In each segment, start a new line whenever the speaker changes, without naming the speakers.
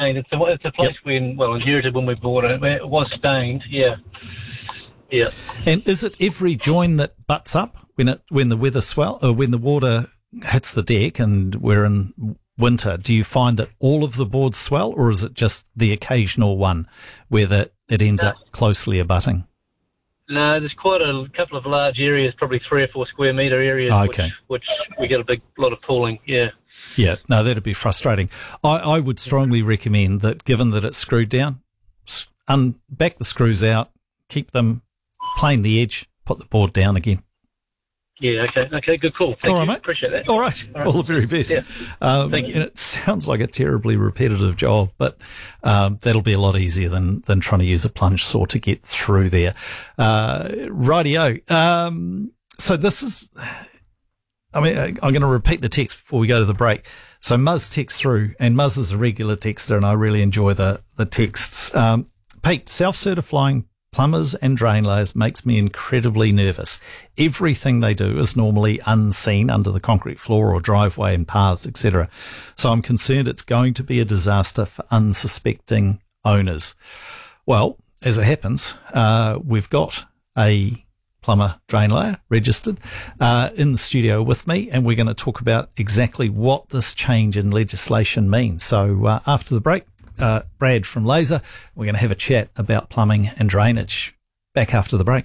stained. It's a place we inherited when we bought it. It was stained, yeah. Yeah.
And is it every join that butts up when the weather when the water hits the deck and we're in winter? Do you find that all of the boards swell, or is it just the occasional one where it ends up closely abutting?
No, there's quite a couple of large areas, probably 3 or 4 square metre areas, which we get a lot of pooling, yeah.
Yeah, no, that'd be frustrating. I would strongly recommend that, given that it's screwed down, back the screws out, keep them, plane the edge, put the board down again.
Yeah, okay, good call. Thank
all right,
you.
Mate.
Appreciate that.
All right. All the very best.
Yeah. Thank you.
And it sounds like a terribly repetitive job, but that'll be a lot easier than trying to use a plunge saw to get through there. Rightio. So this is, I'm going to repeat the text before we go to the break. So Muzz texts through, and Muzz is a regular texter, and I really enjoy the texts. Pete, self-certifying plumbers and drain layers makes me incredibly nervous. Everything they do is normally unseen under the concrete floor or driveway and paths, etc. So I'm concerned it's going to be a disaster for unsuspecting owners. Well, as it happens, we've got a plumber drain layer registered in the studio with me, and we're going to talk about exactly what this change in legislation means. So after the break, Brad from Laser, we're going to have a chat about plumbing and drainage. Back after the break.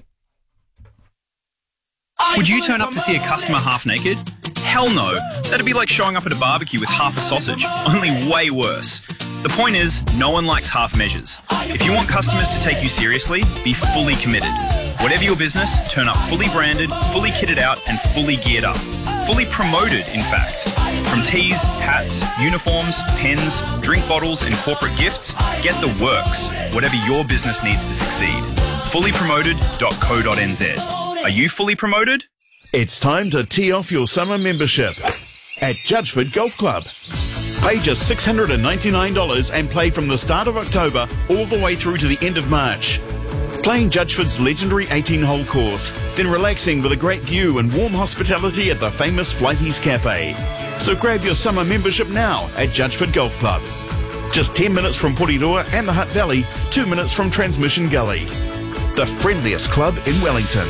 Would you turn up to see a customer half naked? Hell no. That'd be like showing up at a barbecue with half a sausage, only way worse. The point is, no one likes half measures. If you want customers to take you seriously, be fully committed. Whatever your business, turn up fully branded, fully kitted out, and fully geared up. Fully promoted, in fact. From tees, hats, uniforms, pens, drink bottles, and corporate gifts, get the works. Whatever your business needs to succeed. Fullypromoted.co.nz. Are you fully promoted?
It's time to tee off your summer membership at Judgeford Golf Club. Pay just $699 and play from the start of October all the way through to the end of March. Playing Judgeford's legendary 18-hole course, then relaxing with a great view and warm hospitality at the famous Flighties Cafe. So grab your summer membership now at Judgeford Golf Club. Just 10 minutes from Porirua and the Hutt Valley, 2 minutes from Transmission Gully. The friendliest club in Wellington.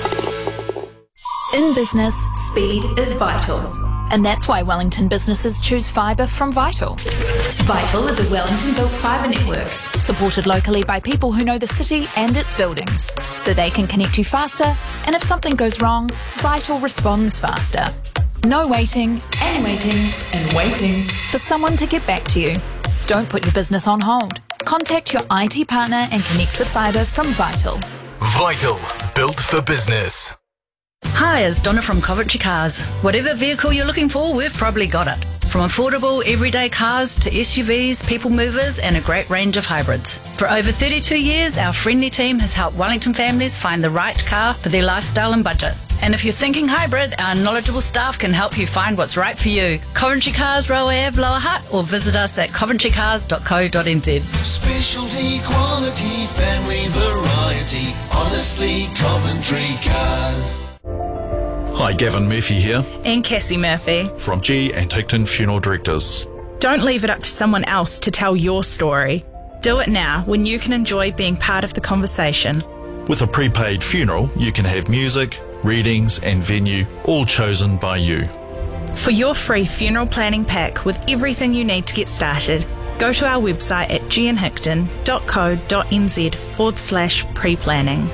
In business, speed is vital. And that's why Wellington businesses choose fibre from Vital. Vital is a Wellington-built fibre network, supported locally by people who know the city and its buildings, so they can connect you faster, and if something goes wrong, Vital responds faster. No waiting and waiting and waiting for someone to get back to you. Don't put your business on hold. Contact your IT partner and connect with fibre from Vital.
Vital, built for business.
Hi, it's Donna from Coventry Cars. Whatever vehicle you're looking for, we've probably got it. From affordable everyday cars to SUVs, people movers, and a great range of hybrids. For over 32 years, our friendly team has helped Wellington families find the right car for their lifestyle and budget. And if you're thinking hybrid, our knowledgeable staff can help you find what's right for you. Coventry Cars, Railway Ave, Lower Hutt, or visit us at coventrycars.co.nz.
Specialty, quality, family variety, honestly Coventry Cars.
Hi, Gavin Murphy here.
And Cassie Murphy.
From G and Hickton Funeral Directors.
Don't leave it up to someone else to tell your story. Do it now when you can enjoy being part of the conversation.
With a prepaid funeral, you can have music, readings and venue all chosen by you.
For your free funeral planning pack with everything you need to get started, go to our website at gnhickton.co.nz/pre-planning.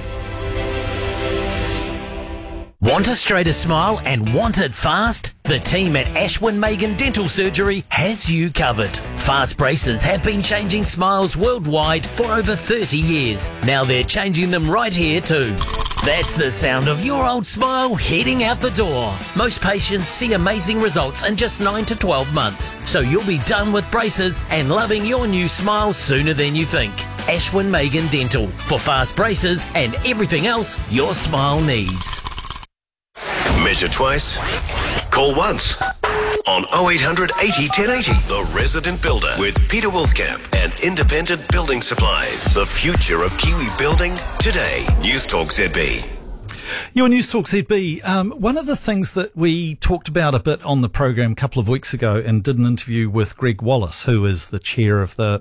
Want a straighter smile and want it fast? The team at Ashwin Megan Dental Surgery has you covered. Fast braces have been changing smiles worldwide for over 30 years. Now they're changing them right here too. That's the sound of your old smile heading out the door. Most patients see amazing results in just 9 to 12 months. So you'll be done with braces and loving your new smile sooner than you think. Ashwin Megan Dental for fast braces and everything else your smile needs.
Measure twice, call once. On 0800 80 1080, The Resident Builder with Peter Wolfkamp and Independent Building Supplies. The future of Kiwi building today. News Talk ZB.
Your News Talk ZB. One of the things that we talked about a bit on the program a couple of weeks ago and did an interview with Greg Wallace, who is the chair of the